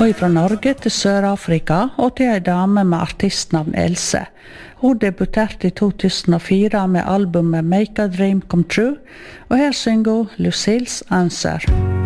Og fra Norge til Sør-Afrika og til en dame med artistnavn Else. Hun debuterte i 2004 med albumet Make a Dream Come True, og her synger hun Lucille's Answer.